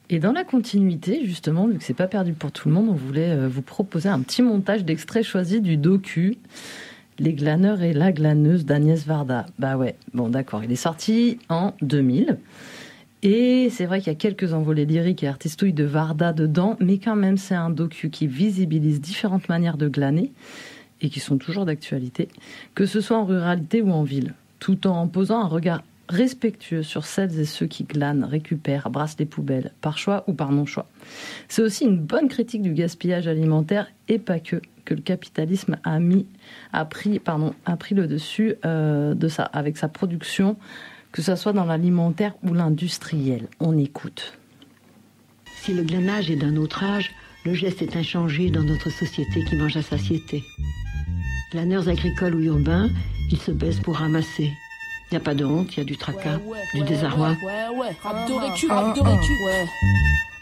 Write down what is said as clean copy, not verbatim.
Et dans la continuité, justement, vu que c'est pas perdu pour tout le monde, on voulait vous proposer un petit montage d'extraits choisis du docu Les glaneurs et la glaneuse d'Agnès Varda. Bah ouais, bon d'accord, il est sorti en 2000. Et c'est vrai qu'il y a quelques envolées lyriques et artistouilles de Varda dedans, mais quand même c'est un docu qui visibilise différentes manières de glaner et qui sont toujours d'actualité, que ce soit en ruralité ou en ville, tout en posant un regard respectueux sur celles et ceux qui glanent, récupèrent, brassent les poubelles, par choix ou par non-choix. C'est aussi une bonne critique du gaspillage alimentaire et pas que le capitalisme a pris le dessus de ça, avec sa production, que ce soit dans l'alimentaire ou l'industriel. On écoute. Si le glanage est d'un autre âge, le geste est inchangé dans notre société qui mange à satiété. Glaneurs agricoles ou urbains, ils se baissent pour ramasser. Il n'y a pas de honte, il y a du tracas, du désarroi. Rap de récup.